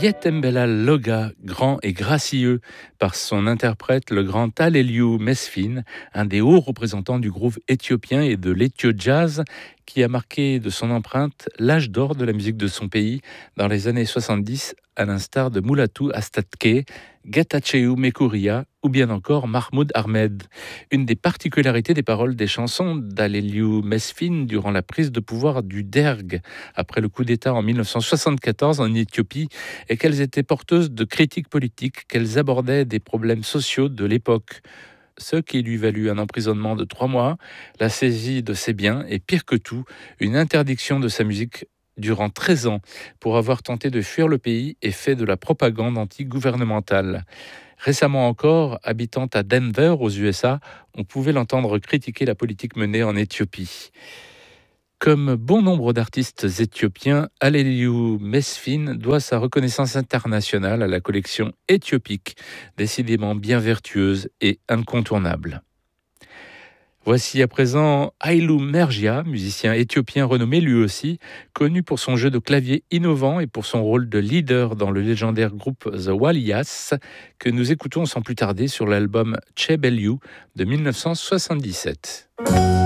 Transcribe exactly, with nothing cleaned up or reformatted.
Yetembela Loga, grand et gracieux, par son interprète, le grand Aleliou Mesfin, un des hauts représentants du groove éthiopien et de l'éthio-jazz, qui a marqué de son empreinte l'âge d'or de la musique de son pays dans les années soixante-dix, à l'instar de Mulatu Astatke, Getachew Mekuria ou bien encore Mahmoud Ahmed. Une des particularités des paroles des chansons d'Aleliou Mesfin durant la prise de pouvoir du Derg après le coup d'État en dix-neuf cent soixante-quatorze en Éthiopie est qu'elles étaient porteuses de critiques politiques, qu'elles abordaient des problèmes sociaux de l'époque. Ce qui lui valut un emprisonnement de trois mois, la saisie de ses biens et, pire que tout, une interdiction de sa musique durant treize ans pour avoir tenté de fuir le pays et fait de la propagande anti-gouvernementale. Récemment encore, habitant à Denver aux U S A, on pouvait l'entendre critiquer la politique menée en Éthiopie. Comme bon nombre d'artistes éthiopiens, Aleliou Mesfin doit sa reconnaissance internationale à la collection éthiopique, décidément bien vertueuse et incontournable. Voici à présent Hailou Mergia, musicien éthiopien renommé lui aussi, connu pour son jeu de clavier innovant et pour son rôle de leader dans le légendaire groupe The Waliyas, que nous écoutons sans plus tarder sur l'album Chebelyu de dix-neuf cent soixante-dix-sept.